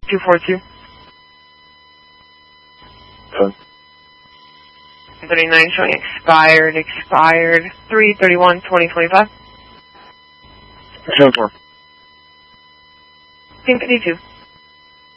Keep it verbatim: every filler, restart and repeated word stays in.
two four two. Ten. thirty-nine showing expired, expired. three thirty-one twenty twenty-five. ten four. Pink fifty-two.